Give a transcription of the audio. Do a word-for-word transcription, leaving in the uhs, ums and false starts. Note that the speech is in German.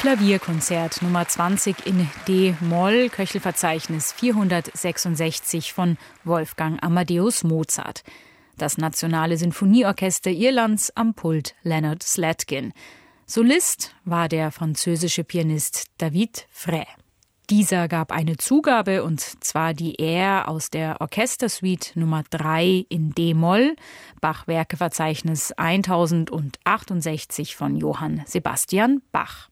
Klavierkonzert Nummer zwanzig in D-Moll, Köchelverzeichnis vierhundertsechsundsechzig von Wolfgang Amadeus Mozart. Das Nationale Sinfonieorchester Irlands am Pult Leonard Slatkin. Solist war der französische Pianist David Fray. Dieser gab eine Zugabe, und zwar die Air aus der Orchestersuite Nummer drei in D-Moll, Bach-Werkeverzeichnis tausendzachtundsechzig von Johann Sebastian Bach.